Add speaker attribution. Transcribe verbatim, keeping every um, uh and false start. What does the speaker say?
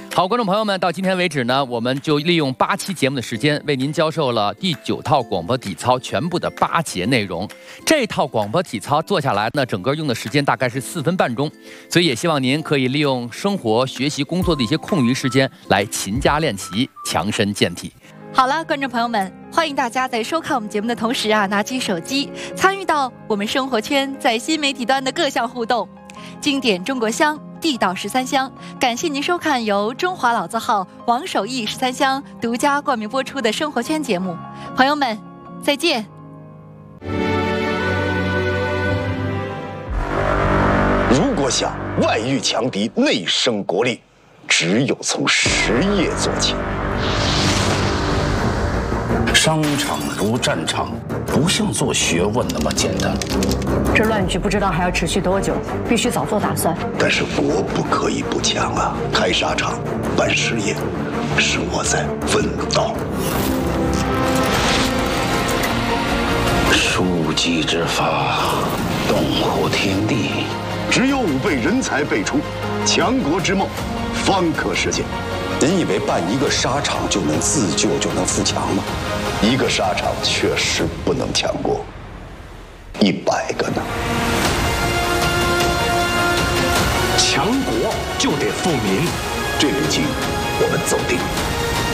Speaker 1: 好，观众朋友们，到今天为止呢，我们就利用八期节目的时间，为您教授了第九套广播体操全部的八节内容。这套广播体操做下来呢，整个用的时间大概是四分半钟，所以也希望您可以利用生活、学习、工作的一些空余时间来勤加练习，强身健体。
Speaker 2: 好了，观众朋友们，欢迎大家在收看我们节目的同时啊，拿起手机参与到我们生活圈在新媒体端的各项互动。经典中国香，地道十三香，感谢您收看由中华老字号王守义十三香独家冠名播出的生活圈节目。朋友们，再见。
Speaker 3: 如果想外御强敌，内生国力，只有从实业做起。
Speaker 4: 商场如战场，不像做学问那么简单。
Speaker 5: 这乱局不知道还要持续多久，必须早做打算。
Speaker 3: 但是国不可以不强啊！开沙场、办实业，是我在问道。
Speaker 4: 庶几之法，动乎天地。
Speaker 3: 只有五辈人才辈出，强国之梦方可实现。
Speaker 6: 您以为办一个沙场就能自救，就能富强吗？
Speaker 3: 一个沙场确实不能强过，一百个呢。
Speaker 7: 强国就得富民，
Speaker 3: 这笔棋我们走定。